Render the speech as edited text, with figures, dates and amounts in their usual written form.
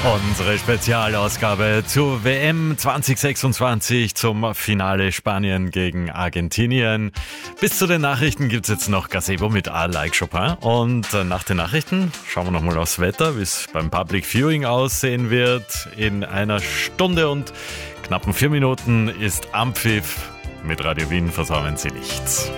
Unsere Spezialausgabe zur WM 2026 zum Finale Spanien gegen Argentinien. Bis zu den Nachrichten gibt's jetzt noch Gazebo mit I Like Chopin. Und nach den Nachrichten schauen wir nochmal aufs Wetter, wie es beim Public Viewing aussehen wird. In einer Stunde und knappen 4 Minuten ist Anpfiff. Mit Radio Wien versäumen Sie nichts.